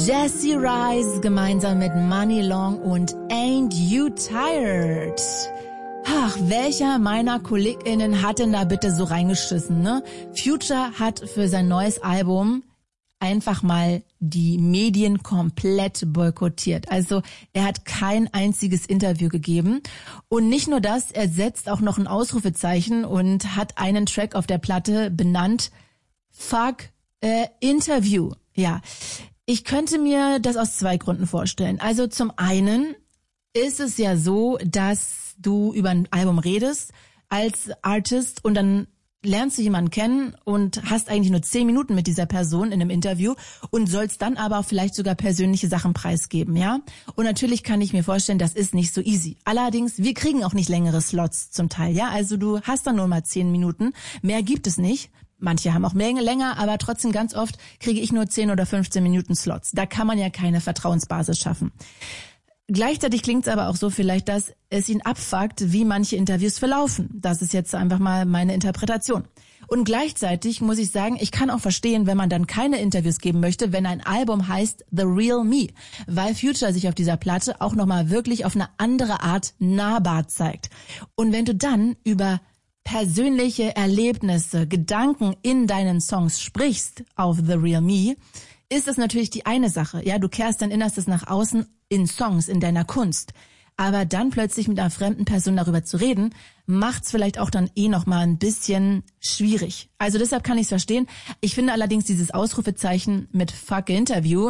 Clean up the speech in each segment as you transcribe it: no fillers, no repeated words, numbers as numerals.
Jesse Rice gemeinsam mit Money Long und Ain't You Tired? Ach, welcher meiner KollegInnen hat denn da bitte so reingeschissen, ne? Future hat für sein neues Album einfach mal die Medien komplett boykottiert. Also er hat kein einziges Interview gegeben. Und nicht nur das, er setzt auch noch ein Ausrufezeichen und hat einen Track auf der Platte benannt, Fuck Interview. Ja, ich könnte mir das aus zwei Gründen vorstellen. Also zum einen ist es ja so, dass du über ein Album redest als Artist und dann lernst du jemanden kennen und hast eigentlich nur 10 Minuten mit dieser Person in einem Interview und sollst dann aber auch vielleicht sogar persönliche Sachen preisgeben, ja? Und natürlich kann ich mir vorstellen, das ist nicht so easy. Allerdings, wir kriegen auch nicht längere Slots zum Teil, ja? Also du hast dann nur mal 10 Minuten, mehr gibt es nicht. Manche haben auch länger, aber trotzdem ganz oft kriege ich nur 10 oder 15 Minuten Slots. Da kann man ja keine Vertrauensbasis schaffen. Gleichzeitig klingt es aber auch so vielleicht, dass es ihn abfuckt, wie manche Interviews verlaufen. Das ist jetzt einfach mal meine Interpretation. Und gleichzeitig muss ich sagen, ich kann auch verstehen, wenn man dann keine Interviews geben möchte, wenn ein Album heißt The Real Me, weil Future sich auf dieser Platte auch nochmal wirklich auf eine andere Art nahbar zeigt. Und wenn du dann über persönliche Erlebnisse, Gedanken in deinen Songs sprichst auf The Real Me, ist das natürlich die eine Sache. Ja, du kehrst dein Innerstes nach außen in Songs, in deiner Kunst. Aber dann plötzlich mit einer fremden Person darüber zu reden, macht's vielleicht auch dann noch mal ein bisschen schwierig. Also deshalb kann ich's verstehen. Ich finde allerdings dieses Ausrufezeichen mit Fuck Interview,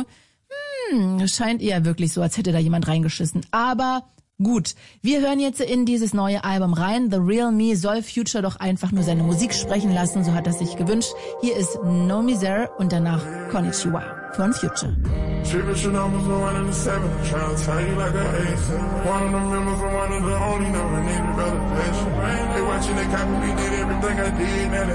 scheint eher wirklich so, als hätte da jemand reingeschissen. Aber gut, wir hören jetzt in dieses neue Album rein. The Real Me soll Future doch einfach nur seine Musik sprechen lassen, so hat er sich gewünscht. Hier ist No Misere und danach Konnichiwa von Future. Trippin' numbers are 1 in 7, tryna tell you like an ace. One of the members and one of the only, never needed validation. They watching, they copy me, did everything I did, now they